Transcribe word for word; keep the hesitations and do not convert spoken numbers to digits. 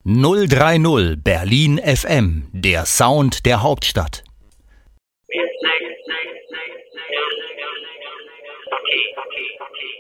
null drei null Berlin F M, der Sound der Hauptstadt. Okay, okay, okay.